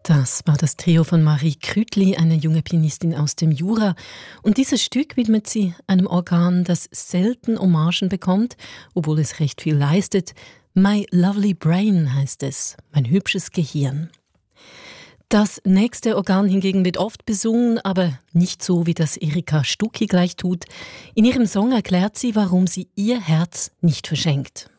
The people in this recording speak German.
Das war das Trio von Marie Krütli, eine junge Pianistin aus dem Jura. Und dieses Stück widmet sie einem Organ, das selten Hommagen bekommt, obwohl es recht viel leistet. My Lovely Brain heißt es, mein hübsches Gehirn. Das nächste Organ hingegen wird oft besungen, aber nicht so, wie das Erika Stucki gleich tut. In ihrem Song erklärt sie, warum sie ihr Herz nicht verschenkt.